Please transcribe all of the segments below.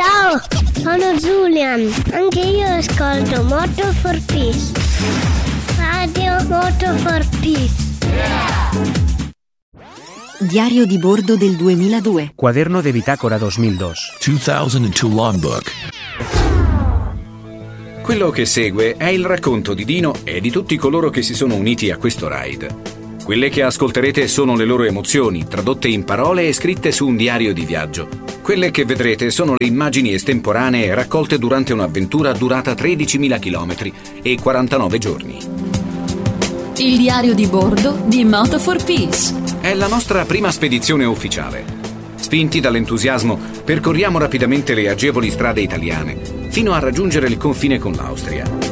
Ciao, sono Julian. Anche io ascolto Moto for Peace. Radio Moto for Peace. Diario di bordo del 2002. Cuaderno de bitácora 2002. 2002 logbook. Quello che segue è il racconto di Dino e di tutti coloro che si sono uniti a questo ride. Quelle che ascolterete sono le loro emozioni, tradotte in parole e scritte su un diario di viaggio. Quelle che vedrete sono le immagini estemporanee raccolte durante un'avventura durata 13.000 chilometri e 49 giorni. Il diario di bordo di Moto for Peace. È la nostra prima spedizione ufficiale. Spinti dall'entusiasmo, percorriamo rapidamente le agevoli strade italiane, fino a raggiungere il confine con l'Austria.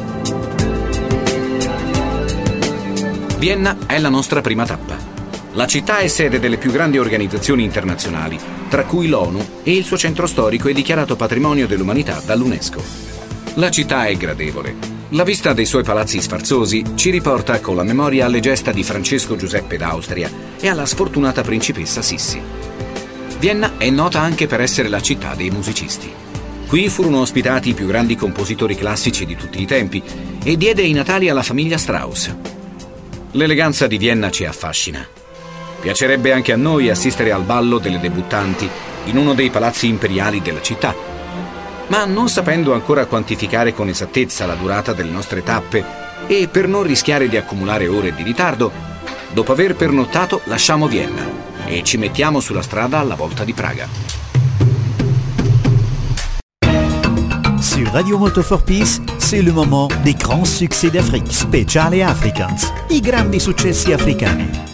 Vienna è la nostra prima tappa. La città è sede delle più grandi organizzazioni internazionali, tra cui l'ONU, e il suo centro storico è dichiarato patrimonio dell'umanità dall'UNESCO. La città è gradevole. La vista dei suoi palazzi sfarzosi ci riporta con la memoria alle gesta di Francesco Giuseppe d'Austria e alla sfortunata principessa Sissi. Vienna è nota anche per essere la città dei musicisti. Qui furono ospitati i più grandi compositori classici di tutti i tempi e diede i natali alla famiglia Strauss. L'eleganza di Vienna ci affascina. Piacerebbe anche a noi assistere al ballo delle debuttanti in uno dei palazzi imperiali della città. Ma non sapendo ancora quantificare con esattezza la durata delle nostre tappe e per non rischiare di accumulare ore di ritardo, dopo aver pernottato lasciamo Vienna e ci mettiamo sulla strada alla volta di Praga. Sur Radio Moto for Peace, c'est le moment des grands succès d'Afrique, Speciale Africans, i grandi successi africani.